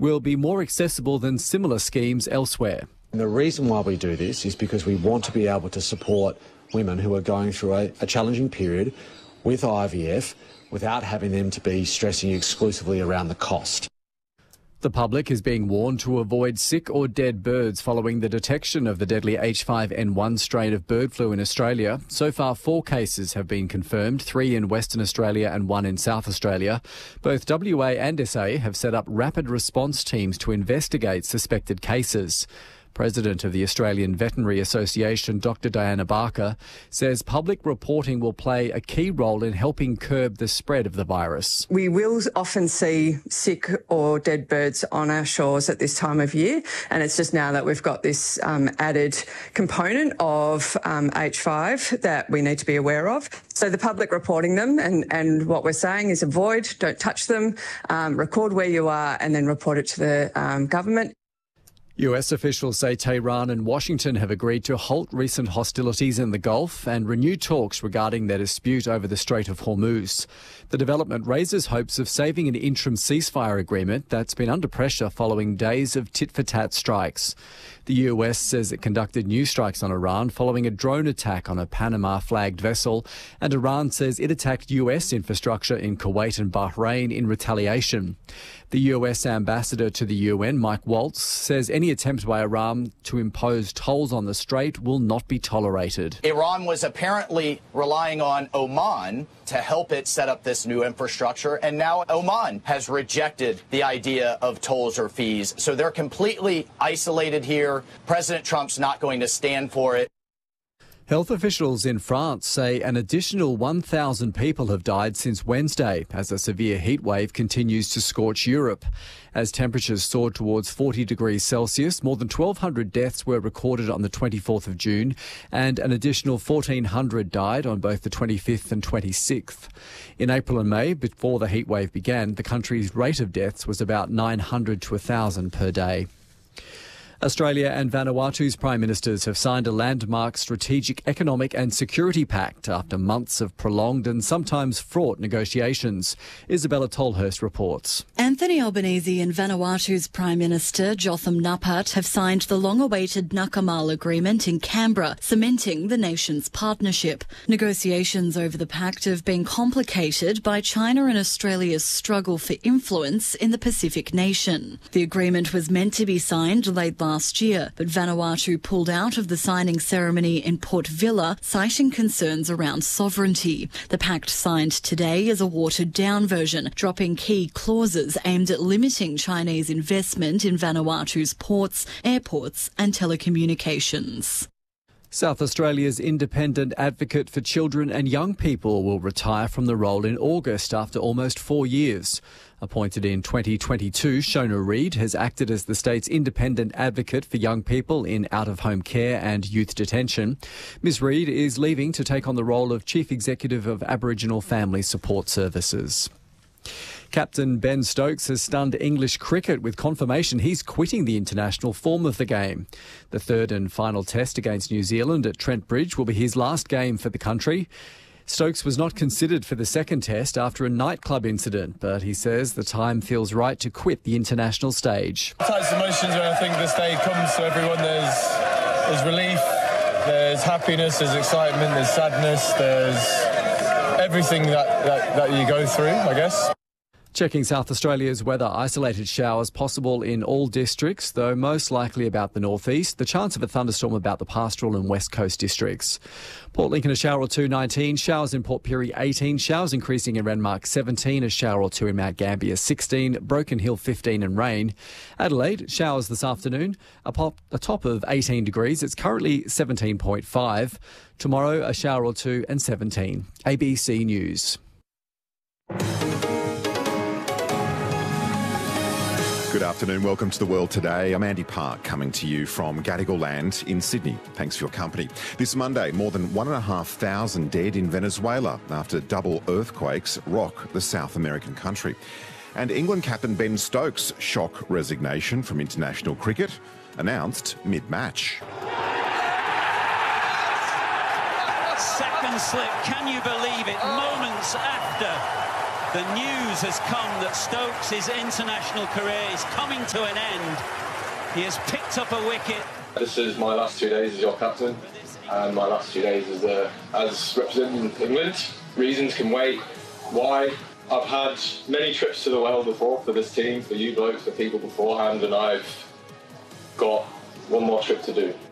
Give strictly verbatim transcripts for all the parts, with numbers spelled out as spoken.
will be more accessible than similar schemes elsewhere. And the reason why we do this is because we want to be able to support women who are going through a, a challenging period with I V F without having them to be stressing exclusively around the cost. The public is being warned to avoid sick or dead birds following the detection of the deadly H five N one strain of bird flu in Australia. So far, four cases have been confirmed, three in Western Australia and one in South Australia. Both W A and S A have set up rapid response teams to investigate suspected cases. President of the Australian Veterinary Association, Doctor Diana Barker, says public reporting will play a key role in helping curb the spread of the virus. We will often see sick or dead birds on our shores at this time of year, and it's just now that we've got this um, added component of um, H five that we need to be aware of. So the public reporting them, and, and what we're saying is avoid, don't touch them, um, record where you are and then report it to the um, government. U S officials say Tehran and Washington have agreed to halt recent hostilities in the Gulf and renew talks regarding their dispute over the Strait of Hormuz. The development raises hopes of saving an interim ceasefire agreement that's been under pressure following days of tit-for-tat strikes. The U S says it conducted new strikes on Iran following a drone attack on a Panama-flagged vessel, and Iran says it attacked U S infrastructure in Kuwait and Bahrain in retaliation. The U S ambassador to the U N, Mike Waltz, says any attempt by Iran to impose tolls on the strait will not be tolerated. Iran was apparently relying on Oman to help it set up this new infrastructure, and now Oman has rejected the idea of tolls or fees. So they're completely isolated here. President Trump's not going to stand for it. Health officials in France say an additional one thousand people have died since Wednesday as a severe heat wave continues to scorch Europe. As temperatures soared towards forty degrees Celsius, more than twelve hundred deaths were recorded on the twenty-fourth of June, and an additional fourteen hundred died on both the twenty-fifth and twenty-sixth. In April and May, before the heat wave began, the country's rate of deaths was about nine hundred to one thousand per day. Australia and Vanuatu's Prime Ministers have signed a landmark strategic economic and security pact after months of prolonged and sometimes fraught negotiations. Isabella Tolhurst reports. Anthony Albanese and Vanuatu's Prime Minister Jotham Napat have signed the long-awaited Nakamal Agreement in Canberra, cementing the nation's partnership. Negotiations over the pact have been complicated by China and Australia's struggle for influence in the Pacific nation. The agreement was meant to be signed late last Last year, but Vanuatu pulled out of the signing ceremony in Port Vila, citing concerns around sovereignty. The pact signed today is a watered-down version, dropping key clauses aimed at limiting Chinese investment in Vanuatu's ports, airports and telecommunications. South Australia's independent advocate for children and young people will retire from the role in August after almost four years. Appointed in twenty twenty-two, Shona Reid has acted as the state's independent advocate for young people in out-of-home care and youth detention. Miz Reid is leaving to take on the role of Chief Executive of Aboriginal Family Support Services. Captain Ben Stokes has stunned English cricket with confirmation he's quitting the international form of the game. The third and final test against New Zealand at Trent Bridge will be his last game for the country. Stokes was not considered for the second test after a nightclub incident, but he says the time feels right to quit the international stage. Types of emotions when I think this day comes to everyone. There's, there's relief, there's happiness, there's excitement, there's sadness, there's everything that, that, that you go through, I guess. Checking South Australia's weather, isolated showers possible in all districts, though most likely about the northeast. The chance of a thunderstorm about the pastoral and west coast districts. Port Lincoln a shower or two, nineteen. Showers in Port Pirie, eighteen. Showers increasing in Renmark, seventeen. A shower or two in Mount Gambier, sixteen. Broken Hill, fifteen and rain. Adelaide, showers this afternoon. A, pop, a top of eighteen degrees. It's currently seventeen point five. Tomorrow, a shower or two and seventeen. A B C News. Good afternoon. Welcome to The World Today. I'm Andy Park, coming to you from Gadigal Land in Sydney. Thanks for your company. This Monday, more than one and a half thousand dead in Venezuela after double earthquakes rock the South American country. And England captain Ben Stokes' shock resignation from international cricket announced mid-match. Second slip, can you believe it? Moments after The news has come that Stokes' international career is coming to an end. He has picked up a wicket. This is my last two days as your captain, and my last two days as, uh, as representing England. Reasons can wait. Why? I've had many trips to the world before for this team, for you blokes, for people beforehand, and I've got one more trip to do.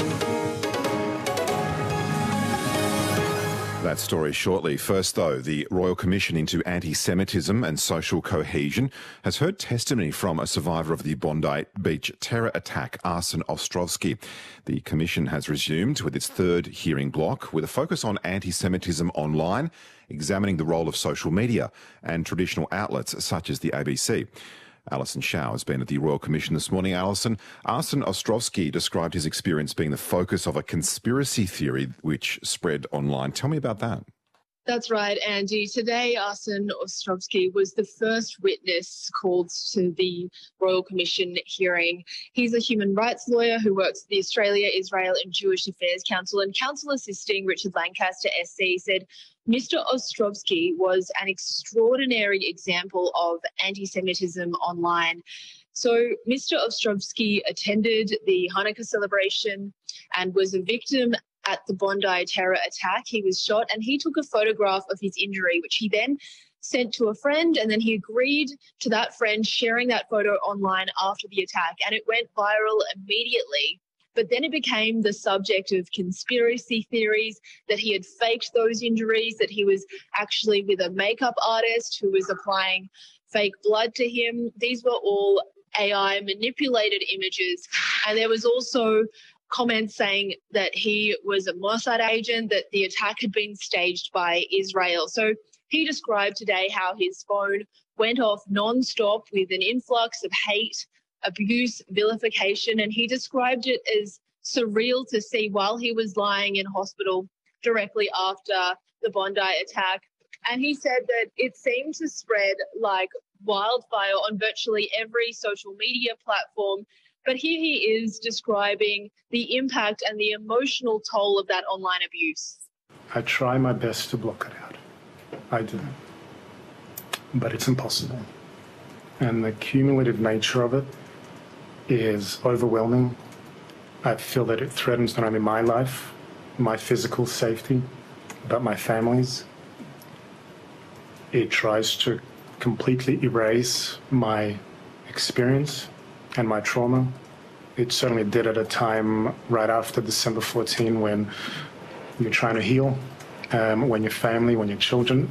That story shortly. First, though, the Royal Commission into Anti-Semitism and Social Cohesion has heard testimony from a survivor of the Bondi Beach terror attack, Arsen Ostrovsky. The Commission has resumed with its third hearing block with a focus on anti-Semitism online, examining the role of social media and traditional outlets such as the A B C. Alison Shaw has been at the Royal Commission this morning. Alison, Arsen Ostrovsky described his experience being the focus of a conspiracy theory which spread online. Tell me about that. That's right, Andy. Today, Arsen Ostrovsky was the first witness called to the Royal Commission hearing. He's a human rights lawyer who works at the Australia, Israel and Jewish Affairs Council, and counsel assisting Richard Lancaster S C said Mister Ostrovsky was an extraordinary example of anti-Semitism online. So Mister Ostrovsky attended the Hanukkah celebration and was a victim at the Bondi terror attack. He was shot and he took a photograph of his injury, which he then sent to a friend, and then he agreed to that friend sharing that photo online after the attack, and it went viral immediately. But then it became the subject of conspiracy theories that he had faked those injuries, that he was actually with a makeup artist who was applying fake blood to him. These were all A I manipulated images. And there was also comments saying that he was a Mossad agent, that the attack had been staged by Israel. So he described today how his phone went off non-stop with an influx of hate, abuse, vilification, and he described it as surreal to see while he was lying in hospital directly after the Bondi attack. And he said that it seemed to spread like wildfire on virtually every social media platform. But here he is describing the impact and the emotional toll of that online abuse. I try my best to block it out. I do. But it's impossible. And the cumulative nature of it is overwhelming. I feel that it threatens not only my life, my physical safety, but my family's. It tries to completely erase my experience and my trauma. It certainly did at a time right after December fourteenth when you're trying to heal, um, when your family, when your children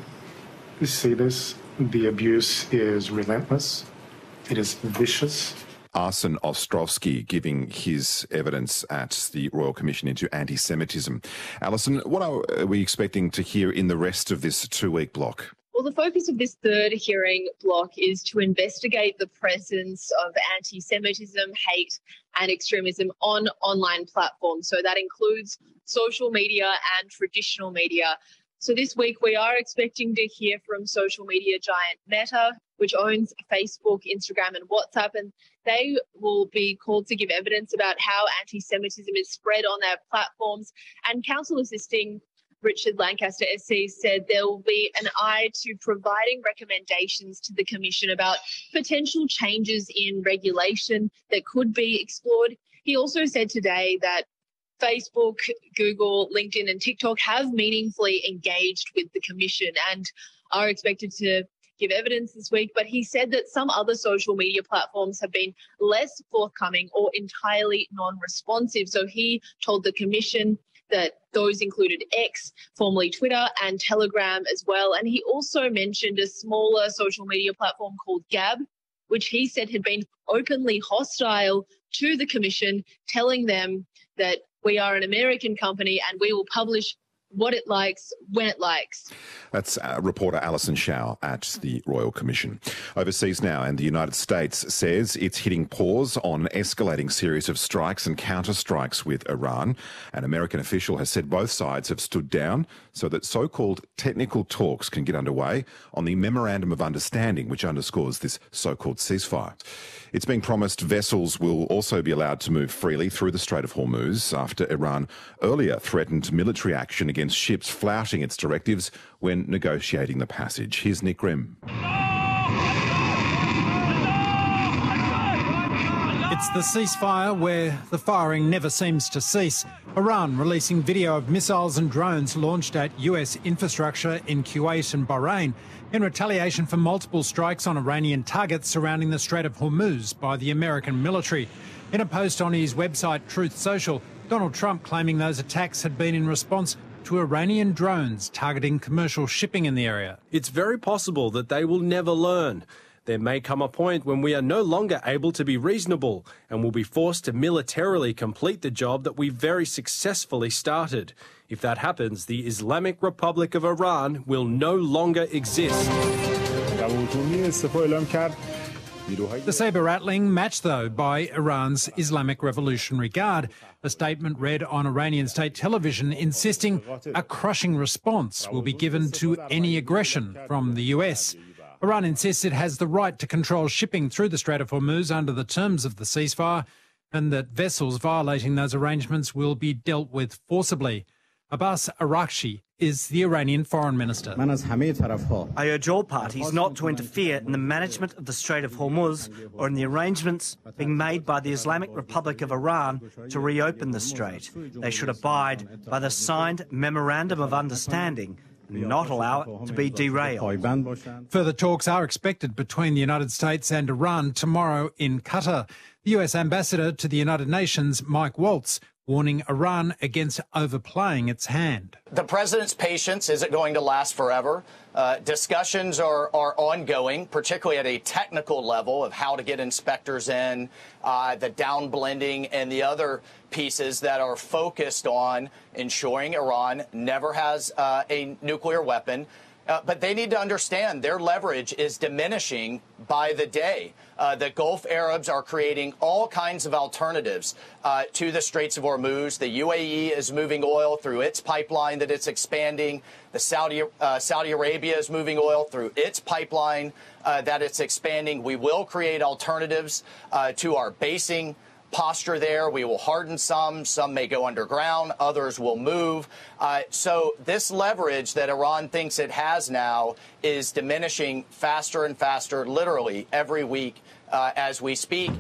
see this. The abuse is relentless. It is vicious. Arsen Ostrovsky giving his evidence at the Royal Commission into Anti-Semitism. Alison, what are we expecting to hear in the rest of this two-week block? Well, the focus of this third hearing block is to investigate the presence of anti-Semitism, hate and extremism on online platforms. So that includes social media and traditional media. So this week we are expecting to hear from social media giant Meta, which owns Facebook, Instagram and WhatsApp, and they will be called to give evidence about how anti-Semitism is spread on their platforms. And counsel assisting Richard Lancaster S C said there will be an eye to providing recommendations to the Commission about potential changes in regulation that could be explored. He also said today that Facebook, Google, LinkedIn and TikTok have meaningfully engaged with the Commission and are expected to give evidence this week. But he said that some other social media platforms have been less forthcoming or entirely non-responsive. So he told the Commission that those included X, formerly Twitter, and Telegram as well. And he also mentioned a smaller social media platform called Gab, which he said had been openly hostile to the Commission, telling them that we are an American company and we will publish what it likes, when it likes. That's uh, reporter Alison Shaw at the Royal Commission. Overseas now, and the United States says it's hitting pause on escalating series of strikes and counter-strikes with Iran. An American official has said both sides have stood down so that so-called technical talks can get underway on the Memorandum of Understanding, which underscores this so-called ceasefire. It's being promised vessels will also be allowed to move freely through the Strait of Hormuz after Iran earlier threatened military action against against ships flouting its directives when negotiating the passage. Here's Nick Grimm. It's the ceasefire where the firing never seems to cease. Iran releasing video of missiles and drones launched at U S infrastructure in Kuwait and Bahrain in retaliation for multiple strikes on Iranian targets surrounding the Strait of Hormuz by the American military. In a post on his website Truth Social, Donald Trump claiming those attacks had been in response to Iranian drones targeting commercial shipping in the area. It's very possible that they will never learn. There may come a point when we are no longer able to be reasonable and will be forced to militarily complete the job that we very successfully started. If that happens, the Islamic Republic of Iran will no longer exist. The saber-rattling matched, though, by Iran's Islamic Revolutionary Guard. A statement read on Iranian state television insisting a crushing response will be given to any aggression from the U S. Iran insists it has the right to control shipping through the Strait of Hormuz under the terms of the ceasefire and that vessels violating those arrangements will be dealt with forcibly. Abbas Araghchi is the Iranian foreign minister. I urge all parties not to interfere in the management of the Strait of Hormuz or in the arrangements being made by the Islamic Republic of Iran to reopen the strait. They should abide by the signed Memorandum of Understanding and not allow it to be derailed. Further talks are expected between the United States and Iran tomorrow in Qatar. The U S ambassador to the United Nations, Mike Waltz, warning Iran against overplaying its hand. The president's patience isn't going to last forever. Uh, discussions are, are ongoing, particularly at a technical level of how to get inspectors in, uh, the downblending and the other pieces that are focused on ensuring Iran never has uh, a nuclear weapon. Uh, but they need to understand their leverage is diminishing by the day. Uh, the Gulf Arabs are creating all kinds of alternatives uh, to the Straits of Hormuz. The U A E is moving oil through its pipeline that it's expanding. The Saudi uh, Saudi Arabia is moving oil through its pipeline uh, that it's expanding. We will create alternatives uh, to our basing posture there. We will harden some. Some may go underground. Others will move. Uh, so this leverage that Iran thinks it has now is diminishing faster and faster, literally every week uh, as we speak.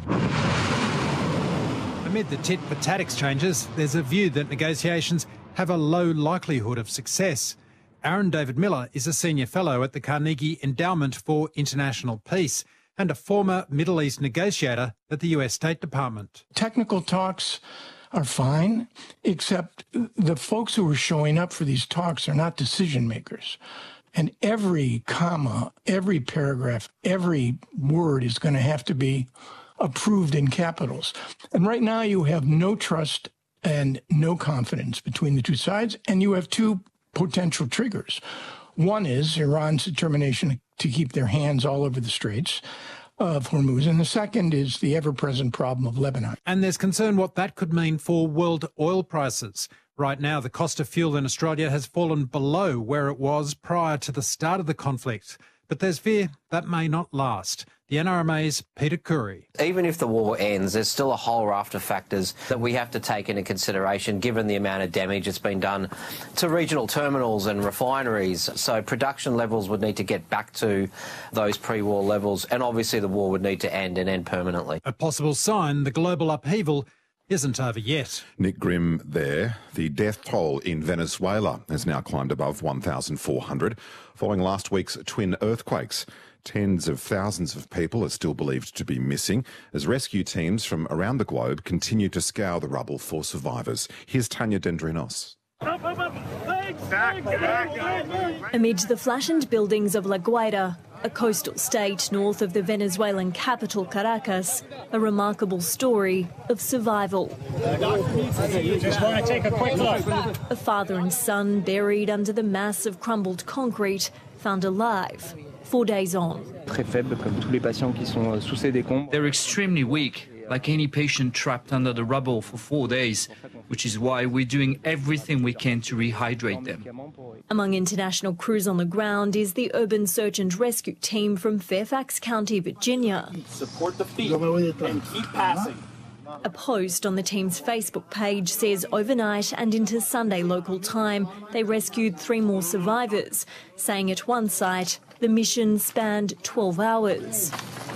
Amid the tit-for-tat exchanges, there's a view that negotiations have a low likelihood of success. Aaron David Miller is a senior fellow at the Carnegie Endowment for International Peace and a former Middle East negotiator at the U S State Department. Technical talks are fine, except the folks who are showing up for these talks are not decision makers. And every comma, every paragraph, every word is going to have to be approved in capitals. And right now you have no trust and no confidence between the two sides, and you have two potential triggers. One is Iran's determination to keep their hands all over the straits of Hormuz, and the second is the ever-present problem of Lebanon. And there's concern what that could mean for world oil prices. Right now, the cost of fuel in Australia has fallen below where it was prior to the start of the conflict. But there's fear that may not last. The N R M A's Peter Curry. Even if the war ends, there's still a whole raft of factors that we have to take into consideration, given the amount of damage that's been done to regional terminals and refineries. So production levels would need to get back to those pre-war levels, and obviously the war would need to end and end permanently. A possible sign the global upheaval isn't over yet. Nick Grimm there. The death toll in Venezuela has now climbed above one thousand four hundred following last week's twin earthquakes. Tens of thousands of people are still believed to be missing as rescue teams from around the globe continue to scour the rubble for survivors. Here's Tanya Dendrinos. Amid the flattened buildings of La Guaira, a coastal state north of the Venezuelan capital Caracas, a remarkable story of survival. Just want to take a quick look. A father and son buried under the mass of crumbled concrete, found alive four days on. They're extremely weak, like any patient trapped under the rubble for four days, which is why we're doing everything we can to rehydrate them. Among international crews on the ground is the Urban Search and Rescue Team from Fairfax County, Virginia. Support the feet and keep passing. A post on the team's Facebook page says overnight and into Sunday local time, they rescued three more survivors, saying at one site the mission spanned twelve hours.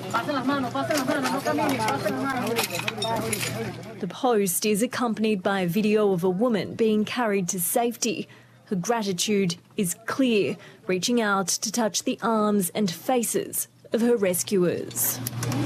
The post is accompanied by a video of a woman being carried to safety. Her gratitude is clear, reaching out to touch the arms and faces of her rescuers.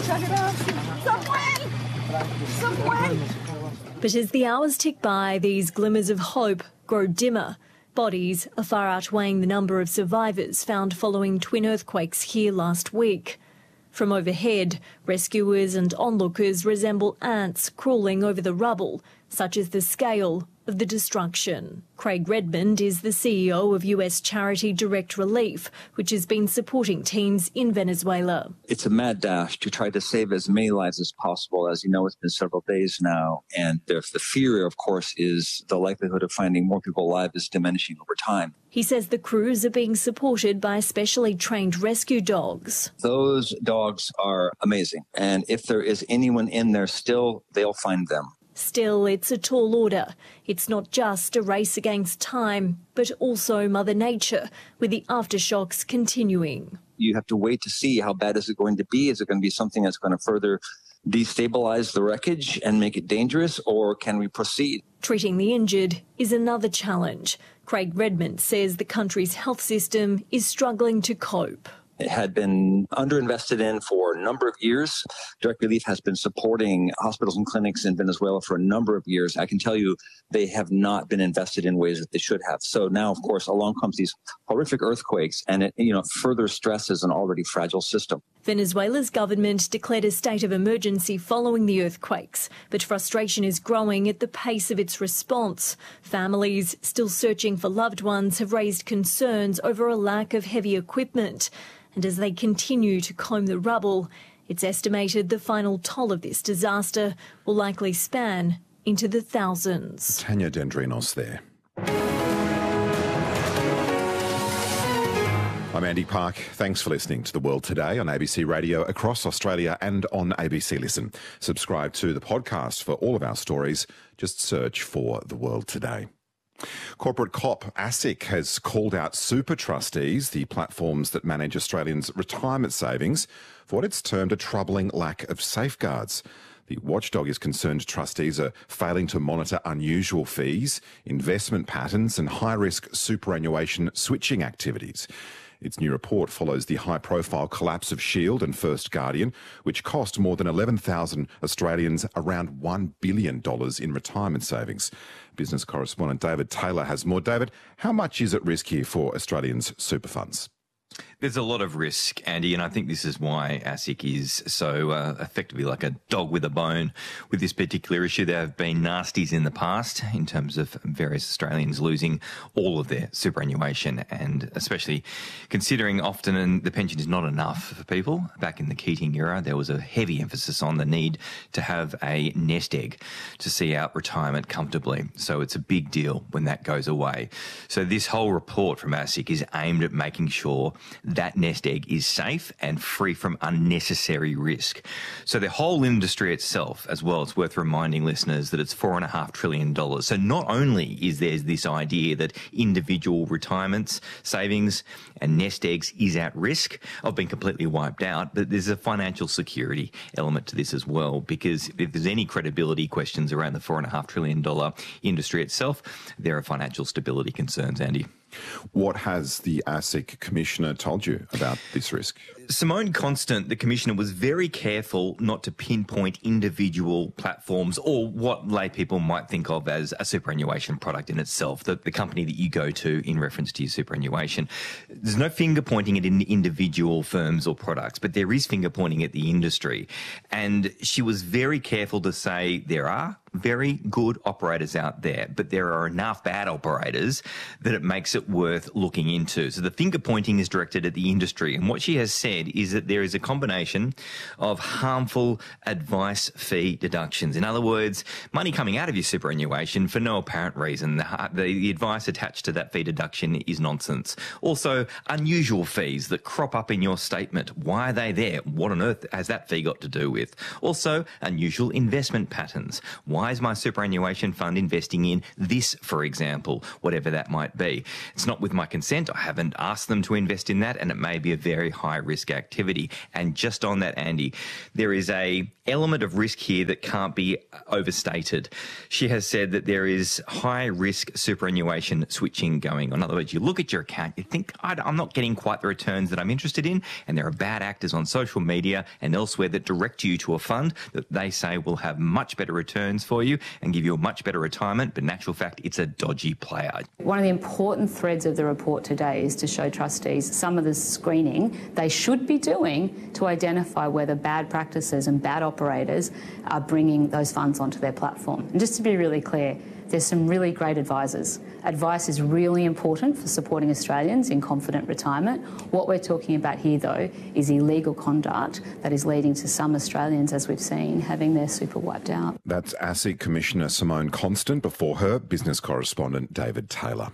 But as the hours tick by, these glimmers of hope grow dimmer. Bodies are far outweighing the number of survivors found following twin earthquakes here last week. From overhead, rescuers and onlookers resemble ants crawling over the rubble, such as the scale of the destruction. Craig Redmond is the C E O of U S charity Direct Relief, which has been supporting teams in Venezuela. It's a mad dash to try to save as many lives as possible. As you know, it's been several days now, and the, the fear, of course, is the likelihood of finding more people alive is diminishing over time. He says the crews are being supported by specially trained rescue dogs. Those dogs are amazing, and if there is anyone in there still, they'll find them. Still, it's a tall order. It's not just a race against time, but also Mother Nature, with the aftershocks continuing. You have to wait to see how bad is it going to be. Is it going to be something that's going to further destabilize the wreckage and make it dangerous, or can we proceed? Treating the injured is another challenge. Craig Redmond says the country's health system is struggling to cope. It had been underinvested in for a number of years. Direct Relief has been supporting hospitals and clinics in Venezuela for a number of years. I can tell you they have not been invested in ways that they should have. So now, of course, along comes these horrific earthquakes, and it, you know, further stresses an already fragile system. Venezuela's government declared a state of emergency following the earthquakes, but frustration is growing at the pace of its response. Families still searching for loved ones have raised concerns over a lack of heavy equipment. And as they continue to comb the rubble, it's estimated the final toll of this disaster will likely span into the thousands. Tanya Dendrinos there. I'm Andy Park. Thanks for listening to The World Today on A B C Radio across Australia and on A B C Listen. Subscribe to the podcast for all of our stories. Just search for The World Today. Corporate cop ASIC has called out super trustees, the platforms that manage Australians' retirement savings, for what it's termed a troubling lack of safeguards. The watchdog is concerned trustees are failing to monitor unusual fees, investment patterns and high-risk superannuation switching activities. Its new report follows the high-profile collapse of Shield and First Guardian, which cost more than eleven thousand Australians around one billion dollars in retirement savings. Business correspondent David Taylor has more. David, how much is at risk here for Australians' super funds? There's a lot of risk, Andy, and I think this is why ASIC is so uh, effectively like a dog with a bone with this particular issue. There have been nasties in the past in terms of various Australians losing all of their superannuation, and especially considering often the pension is not enough for people. Back in the Keating era, there was a heavy emphasis on the need to have a nest egg to see out retirement comfortably. So it's a big deal when that goes away. So this whole report from ASIC is aimed at making sure that nest egg is safe and free from unnecessary risk. So the whole industry itself, as well, it's worth reminding listeners that it's four and a half trillion dollars. So not only is there this idea that individual retirements, savings and nest eggs is at risk of being completely wiped out, but there's a financial security element to this as well, because if there's any credibility questions around the four and a half trillion dollar industry itself, there are financial stability concerns, Andy. What has the ASIC commissioner told you about this risk? Simone Constant, the commissioner, was very careful not to pinpoint individual platforms or what lay people might think of as a superannuation product in itself, the, the company that you go to in reference to your superannuation. There's no finger pointing at individual firms or products, but there is finger pointing at the industry. And she was very careful to say there are very good operators out there, but there are enough bad operators that it makes it worth looking into. So the finger pointing is directed at the industry. And what she has said head is that there is a combination of harmful advice fee deductions. In other words, money coming out of your superannuation for no apparent reason. The, the, the advice attached to that fee deduction is nonsense. Also, unusual fees that crop up in your statement. Why are they there? What on earth has that fee got to do with? Also, unusual investment patterns. Why is my superannuation fund investing in this, for example, whatever that might be? It's not with my consent. I haven't asked them to invest in that, and it may be a very high risk activity. And just on that, Andy, there is a element of risk here that can't be overstated. She has said that there is high risk superannuation switching going on. In other words, you look at your account, you think, I'm not getting quite the returns that I'm interested in, and there are bad actors on social media and elsewhere that direct you to a fund that they say will have much better returns for you and give you a much better retirement, but in actual fact, it's a dodgy player. One of the important threads of the report today is to show trustees some of the screening they should be doing to identify whether bad practices and bad operators are bringing those funds onto their platform. And just to be really clear, there's some really great advisors. Advice is really important for supporting Australians in confident retirement. What we're talking about here, though, is illegal conduct that is leading to some Australians, as we've seen, having their super wiped out. That's ASIC Commissioner Simone Constant, before her, business correspondent David Taylor.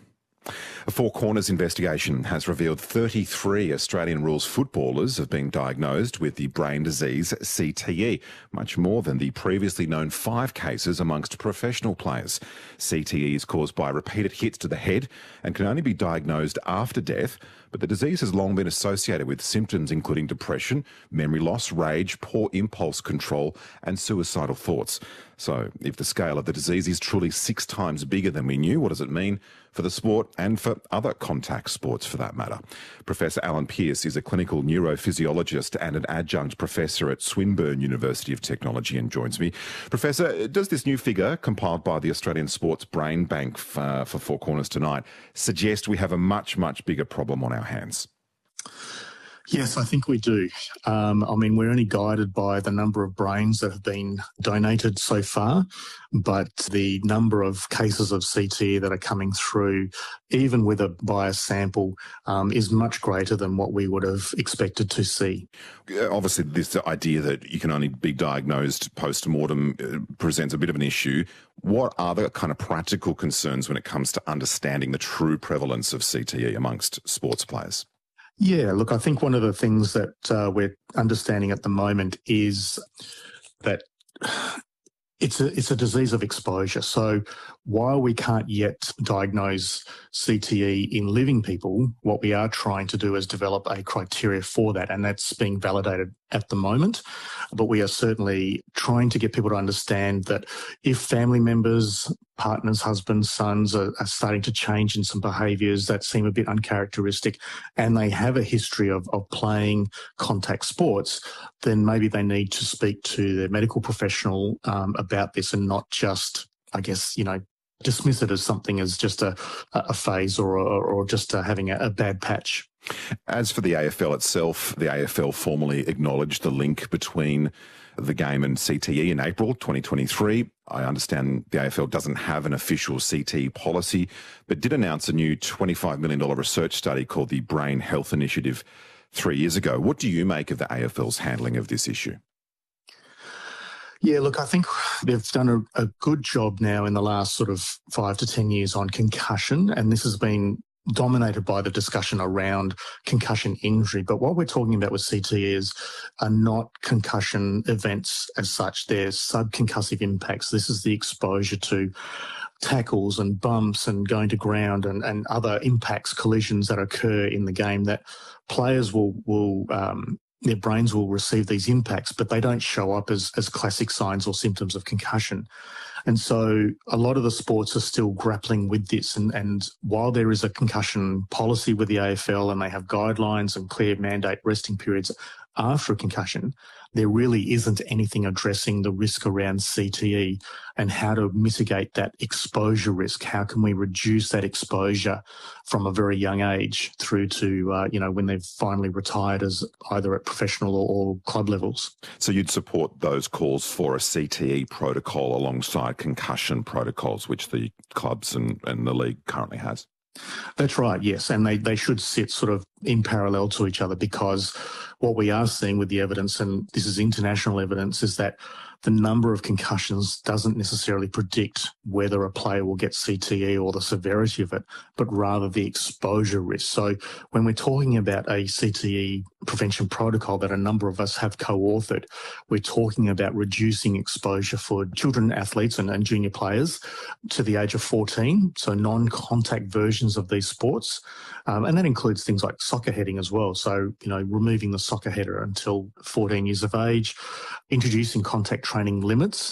A Four Corners investigation has revealed thirty-three Australian rules footballers have been diagnosed with the brain disease C T E, much more than the previously known five cases amongst professional players. C T E is caused by repeated hits to the head and can only be diagnosed after death, but the disease has long been associated with symptoms including depression, memory loss, rage, poor impulse control and suicidal thoughts. So if the scale of the disease is truly six times bigger than we knew, what does it mean for the sport and for other contact sports for that matter? Professor Alan Pearce is a clinical neurophysiologist and an adjunct professor at Swinburne University of Technology and joins me. Professor, does this new figure compiled by the Australian Sports Brain Bank for, for Four Corners tonight suggest we have a much, much bigger problem on our hands? Yes, I think we do. Um, I mean, we're only guided by the number of brains that have been donated so far, but the number of cases of C T E that are coming through, even with a biased sample, um, is much greater than what we would have expected to see. Obviously, this idea that you can only be diagnosed post-mortem uh, presents a bit of an issue. What are the kind of practical concerns when it comes to understanding the true prevalence of C T E amongst sports players? Yeah, look, I think one of the things that uh, we're understanding at the moment is that it's a, it's a disease of exposure. So while we can't yet diagnose C T E in living people, what we are trying to do is develop a criteria for that, and that's being validated at the moment. But we are certainly trying to get people to understand that if family members, partners, husbands, sons are, are starting to change in some behaviours that seem a bit uncharacteristic and they have a history of, of playing contact sports, then maybe they need to speak to their medical professional um, about this and not just, I guess, you know, dismiss it as something as just a, a phase or, or, or just uh, having a, a bad patch. As for the A F L itself, the A F L formally acknowledged the link between the game and C T E in April twenty twenty-three. I understand the A F L doesn't have an official C T E policy, but did announce a new twenty-five million dollars research study called the Brain Health Initiative three years ago. What do you make of the A F L's handling of this issue? Yeah, look, I think they've done a, a good job now in the last sort of five to ten years on concussion, and this has been dominated by the discussion around concussion injury. But what we're talking about with C T E is are not concussion events as such. They're subconcussive impacts. This is the exposure to tackles and bumps and going to ground and, and other impacts, collisions that occur in the game that players will, will um, their brains will receive these impacts, but they don't show up as, as classic signs or symptoms of concussion. And so a lot of the sports are still grappling with this. And, and while there is a concussion policy with the A F L and they have guidelines and clear mandate resting periods after a concussion, there really isn't anything addressing the risk around C T E and how to mitigate that exposure risk. How can we reduce that exposure from a very young age through to, uh, you know, when they've finally retired as either at professional or, or club levels? So you'd support those calls for a C T E protocol alongside concussion protocols, which the clubs and, and the league currently has? That's right, yes. And they, they should sit sort of in parallel to each other, because what we are seeing with the evidence, and this is international evidence, is that the number of concussions doesn't necessarily predict whether a player will get C T E or the severity of it, but rather the exposure risk. So when we're talking about a C T E prevention protocol that a number of us have co-authored, we're talking about reducing exposure for children athletes and, and junior players to the age of fourteen, so non-contact versions of these sports. Um, and that includes things like soccer heading as well. So, you know, removing the soccer header until fourteen years of age, introducing contact training limits